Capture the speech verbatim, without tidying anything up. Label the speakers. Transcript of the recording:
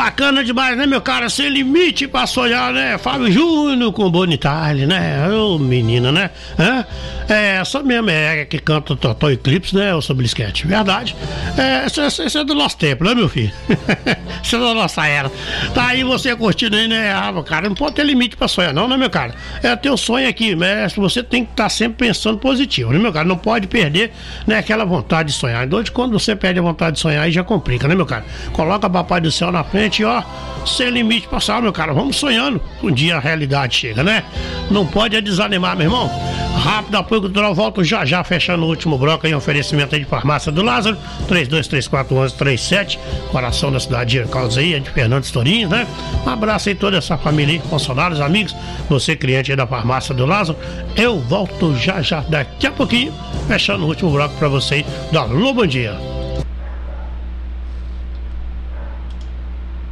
Speaker 1: Bacana demais, né, meu cara? Sem limite pra sonhar, né? Fábio Júnior com Bonitale, né? Ô, oh, menina, né? É, é só mesmo é que canta o Totó Eclipse, né? O sobre sketch. Verdade. É, isso, isso é do nosso tempo, né, meu filho? Isso é da nossa era. Tá aí você curtindo aí, né? Ah, cara, não pode ter limite pra sonhar, não, né, meu cara? É teu sonho aqui, mas você tem que estar tá sempre pensando positivo, né, meu cara? Não pode perder, né, aquela vontade de sonhar. Então, quando você perde a vontade de sonhar, aí já complica, né, meu cara? Coloca Papai do Céu na frente e, ó, sem limite pra sonhar, meu cara. Vamos sonhando. Um dia a realidade chega, né? Não pode é desanimar, meu irmão. Rápido apoio cultural, volto já já, fechando o último bloco em oferecimento aí de Farmácia do Lázaro, três dois três quatro, um um três sete, coração da cidade de Causa aí, é de Fernando Torinho, né? Um abraço aí toda essa família aí, funcionários, amigos, você cliente aí da Farmácia do Lázaro. Eu volto já já, daqui a pouquinho, fechando o último bloco pra você aí, do Alô, bom dia.